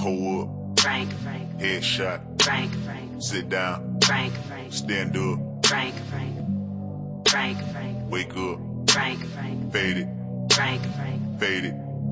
Pull up. Frank. Headshot. Frank. Sit down. Frank. Stand up. Frank. Wake up. Frank. Fade it. Frank. Fade it.